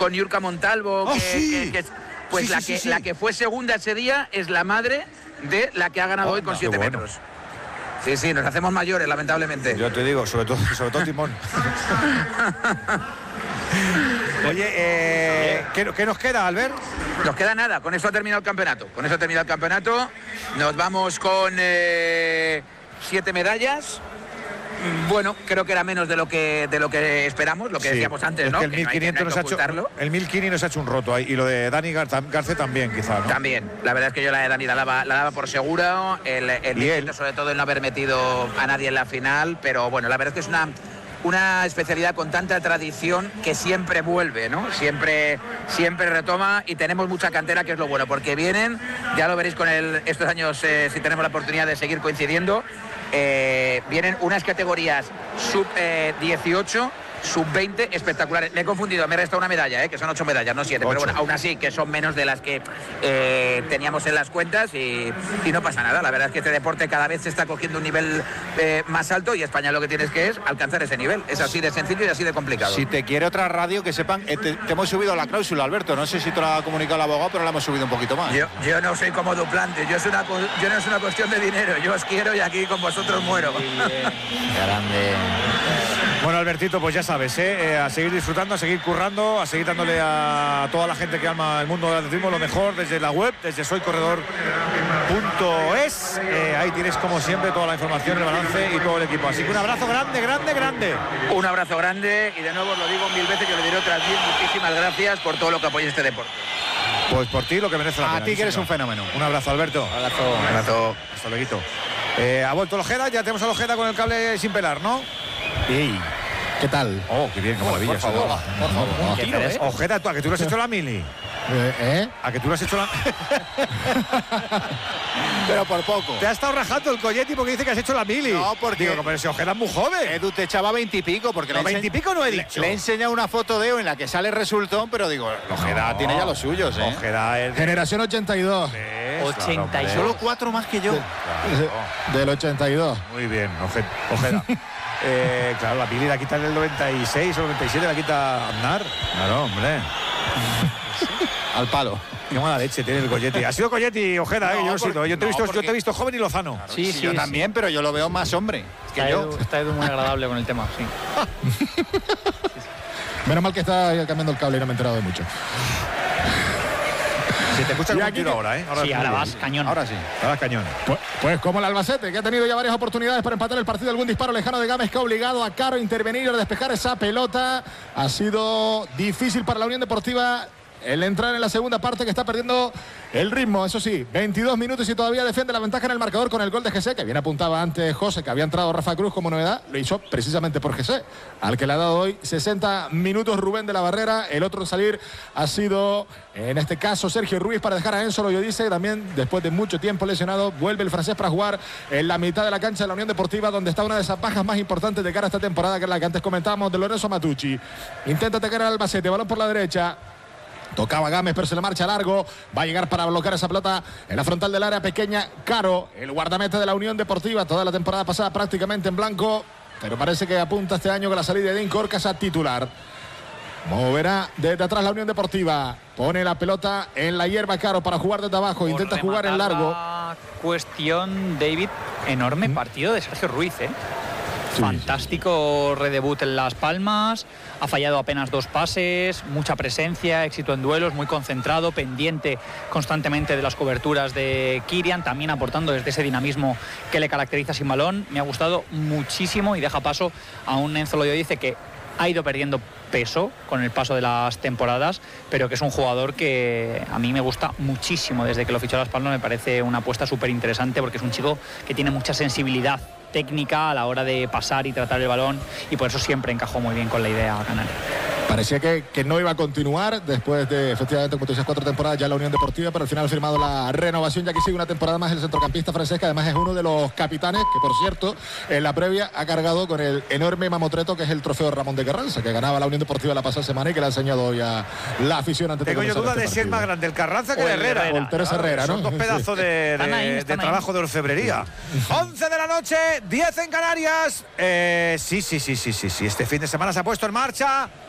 con Yurka Montalvo, pues la que fue segunda ese día es la madre de la que ha ganado hoy con 7 metros. Sí, nos hacemos mayores, lamentablemente. Yo te digo, sobre todo Timón. Oye, ¿qué nos queda, Albert? Nos queda nada, con eso ha terminado el campeonato. Nos vamos con 7 medallas. Bueno, creo que era menos de lo que esperamos, lo que decíamos antes, ¿no? Que el 1500 nos ha hecho un roto ahí, y lo de Dani Garce también, quizá, ¿no? También, la verdad es que yo la de Dani la daba por seguro, el 1500 sobre todo el no haber metido a nadie en la final, pero bueno, la verdad es que es una especialidad con tanta tradición que siempre vuelve, ¿no? Siempre retoma, y tenemos mucha cantera, que es lo bueno, porque vienen, ya lo veréis con estos años, si tenemos la oportunidad de seguir coincidiendo, vienen unas categorías sub-18, sub-20 espectaculares. Me he confundido, me resta una medalla, que son 8 medallas, no 7, pero bueno, aún así, que son menos de las que teníamos en las cuentas, y no pasa nada. La verdad es que este deporte cada vez se está cogiendo un nivel más alto, y España lo que tienes que es alcanzar ese nivel. Es así de sencillo y así de complicado. Si te quiere otra radio, que sepan, te hemos subido la cláusula, Alberto. No sé si te lo ha comunicado el abogado, pero la hemos subido un poquito más. Yo no soy como Duplante, yo no es una cuestión de dinero, yo os quiero y aquí con vosotros muero. Grande. Bueno, Albertito, pues ya sabes, a seguir disfrutando, a seguir currando, a seguir dándole a toda la gente que ama el mundo del atletismo lo mejor desde la web, desde soycorredor.es. Ahí tienes, como siempre, toda la información, el balance y todo el equipo. Así que un abrazo grande. Un abrazo grande, y de nuevo os lo digo 1000 veces, yo le diré otras 10 muchísimas gracias por todo lo que apoyáis este deporte. Pues por ti lo que merece la pena. A ti que eres un fenómeno. Un abrazo, Alberto. Un abrazo. Hasta luego. Ha vuelto el Ojeda, ya tenemos al Ojeda con el cable sin pelar, ¿no? Sí. ¿Qué tal? Oh, qué bien, qué maravilla. Por favor. Ojeda, ¿a que tú le has hecho la mili? ¿A que tú le has hecho la...? Pero por poco. Te ha estado rajando el Colletti porque dice que has hecho la mili. No, porque... Digo, pero si Ojeda es muy joven. Edu te echaba 20 y pico, porque... No, 20 y pico no he dicho. Le he enseñado una foto de Edu en la que sale resultón, pero digo, Ojeda tiene ya los suyos, Ojeda es... Generación 82. 82. Solo 4 más que yo. Claro. Del 82. Muy bien, Ojeda. Claro, la Pili la quita en el 96 o 97, la quita Aznar. Claro, hombre. Al palo. Qué mala leche tiene el Colletti. Ha sido Colletti, Ojeda, yo no he sido. Yo te he visto joven y lozano. Claro, sí, yo también, pero yo lo veo más hombre que yo. Está Edu muy agradable con el tema, sí. Menos mal que está cambiando el cable y no me he enterado de mucho. Si te escucha como un tiro ahora, ¿eh? Ahora vas cañón. Ahora sí, ahora cañón. Pues como el Albacete, que ha tenido ya varias oportunidades para empatar el partido, algún disparo lejano de Gámez que ha obligado a Caro a intervenir y a despejar esa pelota. Ha sido difícil para la Unión Deportiva el entrar en la segunda parte, que está perdiendo el ritmo. Eso sí, 22 minutos y todavía defiende la ventaja en el marcador con el gol de José, que bien apuntaba antes José, que había entrado Rafa Cruz como novedad. Lo hizo precisamente por José, al que le ha dado hoy 60 minutos Rubén de la Barrera. El otro en salir ha sido, en este caso, Sergio Ruiz, para dejar a Enzo Loyodice. También, después de mucho tiempo lesionado, vuelve el francés para jugar en la mitad de la cancha de la Unión Deportiva, donde está una de esas bajas más importantes de cara a esta temporada, que es la que antes comentábamos, de Lorenzo Matucci. Intenta atacar al Albacete, balón por la derecha. Tocaba Gámez, pero se le marcha largo. Va a llegar para bloquear esa pelota en la frontal del área pequeña. Caro, el guardameta de la Unión Deportiva, toda la temporada pasada prácticamente en blanco, pero parece que apunta este año con la salida de Dean Corcas a titular. Moverá desde atrás la Unión Deportiva. Pone la pelota en la hierba Caro para jugar desde abajo. Intenta jugar en largo. Cuestión, David, enorme partido de Sergio Ruiz, Sí. Fantástico redebut en Las Palmas, ha fallado apenas 2 pases, mucha presencia, éxito en duelos, muy concentrado, pendiente constantemente de las coberturas de Kirian, también aportando desde ese dinamismo que le caracteriza sin balón. Me ha gustado muchísimo y deja paso a un Enzo Loyodice que ha ido perdiendo peso con el paso de las temporadas, pero que es un jugador que a mí me gusta muchísimo. Desde que lo fichó Las Palmas me parece una apuesta súper interesante, porque es un chico que tiene mucha sensibilidad técnica a la hora de pasar y tratar el balón, y por eso siempre encajó muy bien con la idea canaria. Parecía que no iba a continuar después de, efectivamente, como tú dices, 4 temporadas ya en la Unión Deportiva, pero al final ha firmado la renovación, ya que sigue una temporada más el centrocampista francés, que además es uno de los capitanes, que por cierto, en la previa ha cargado con el enorme mamotreto que es el trofeo Ramón de Carranza, que ganaba la Unión Deportiva la pasada semana y que le ha enseñado hoy a la afición antes de comenzar. Tengo yo duda de si es más grande el Carranza que el Herrera. O el Teresa Herrera, ¿no? Son 2 pedazos de trabajo de orfebrería. 11 de la noche, 10 en Canarias. Sí. Este fin de semana se ha puesto en marcha